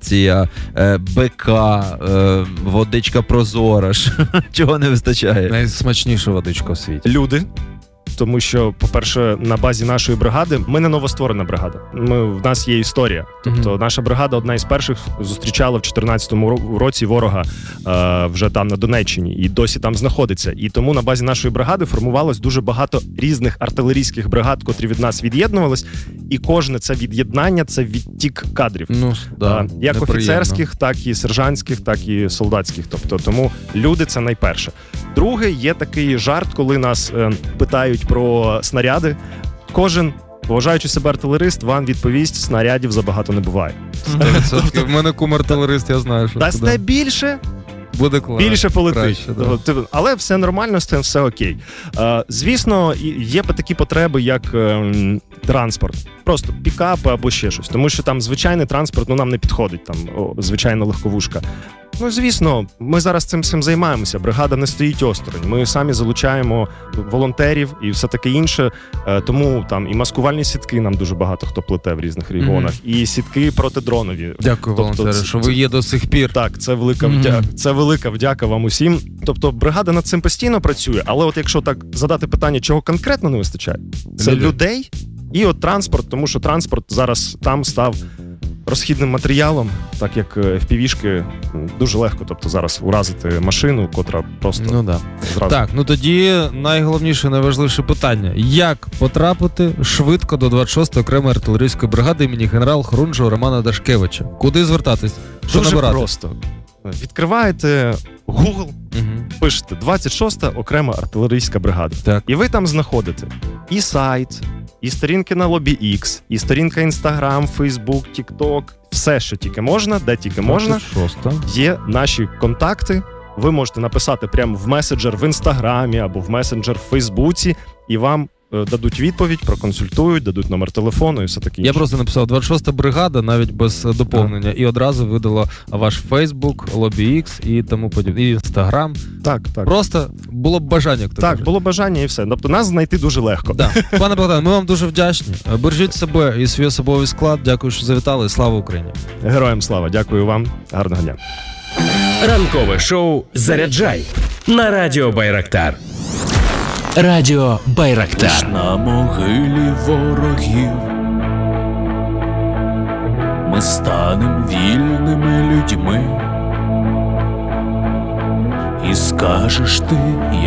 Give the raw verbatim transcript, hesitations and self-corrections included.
рація, БК, водичка прозора. Чого не вистачає? Найсмачніша водичка у світі. Люди. Тому що, по-перше, на базі нашої бригади ми не новостворена бригада. Ми, в нас є історія. Тобто mm-hmm. наша бригада одна із перших зустрічала в чотирнадцятому році ворога е, вже там на Донеччині і досі там знаходиться. І тому на базі нашої бригади формувалось дуже багато різних артилерійських бригад, котрі від нас від'єднувались. І кожне це від'єднання – це відтік кадрів. Ну, да, е, як офіцерських, так і сержантських, так і солдатських. Тобто, тому люди – це найперше. Друге, є такий жарт, коли нас е, питають про снаряди. Кожен, вважаючи себе артилерист, вам відповість: снарядів забагато не буває. В мене кум артилерист, я знаю, що дасте більше, буде клас. Більше полетить. Краще, да. Але все нормально, з цим все окей. Е, звісно, є такі потреби, як е, транспорт. Просто пікапи або ще щось. Тому що там звичайний транспорт, ну, нам не підходить, там, о, звичайна легковушка. Ну, звісно, ми зараз цим всім займаємося. Бригада не стоїть осторонь. Ми самі залучаємо волонтерів і все таке інше. Е, тому там і маскувальні сітки нам дуже багато хто плете в різних регіонах, mm-hmm. і сітки протидронові. Дякую, тобто, волонтери, це, що ви є до сих пір. Так, це велика mm-hmm. вдяка. Це велика вдяка вам усім. Тобто бригада над цим постійно працює, але от якщо так задати питання, чого конкретно не вистачає, це людей, людей і от транспорт, тому що транспорт зараз там став розхідним матеріалом, так як еф пі ві-шки дуже легко, тобто зараз уразити машину, котра просто ну, да. зразу. Так, ну тоді найголовніше, найважливіше питання. Як потрапити швидко до двадцять шостої окремої артилерійської бригади імені генерал-хорунжого Романа Дашкевича? Куди звертатись? Що дуже набирати? Просто. Відкриваєте Google, угу. пишете двадцять шоста окрема артилерійська бригада. Так. І ви там знаходите і сайт, і сторінки на LobbyX, і сторінка Instagram, Facebook, TikTok, все, що тільки можна, де тільки можна. двадцять шоста Є наші контакти. Ви можете написати прямо в меседжер в Інстаграмі або в месенджер в Фейсбуці, і вам дадуть відповідь, проконсультують, дадуть номер телефону і все таке інше. Я просто написав двадцять шоста бригада, навіть без доповнення, і одразу видало ваш Facebook, LobbyX і тому подібне, і Instagram. Так, так. Просто було б бажання, хто Так, каже. було бажання і все. Тобто нас знайти дуже легко. Да. Пане Богдан, ми вам дуже вдячні. Бережіть себе і свій особовий склад. Дякую, що завітали. Слава Україні! Героям слава. Дякую вам. Гарного дня. Ранкове шоу «Заряджай» на радіо Байрактар. Радіо Байрактар. На могилі ворогів ми станем вільними людьми. І скажеш ти,